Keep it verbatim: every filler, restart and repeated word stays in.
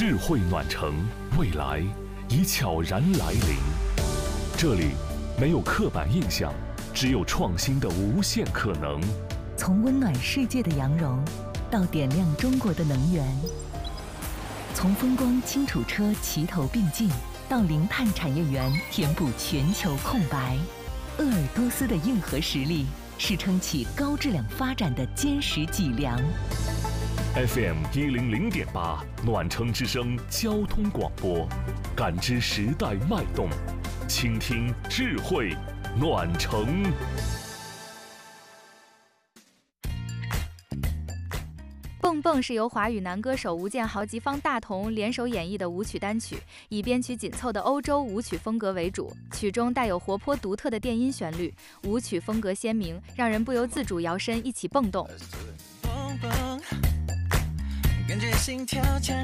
智慧暖城，未来已悄然来临。这里没有刻板印象，只有创新的无限可能。 从温暖世界的羊绒，到点亮中国的能源；从风光轻楚车齐头并进，到零碳产业园填补全球空白。鄂尔多斯的硬核实力，是撑起高质量发展的坚实脊梁。 F M 一零零点八，暖城之声交通广播，感知时代脉动，倾听智慧暖城。 蹦蹦是由华语男歌手吴建豪及方大同联手演绎的舞曲单曲，以编曲紧凑的欧洲舞曲风格为主，曲中带有活泼独特的电音旋律，舞曲风格鲜明，让人不由自主摇身一起蹦动。 蹦蹦，感觉心跳强。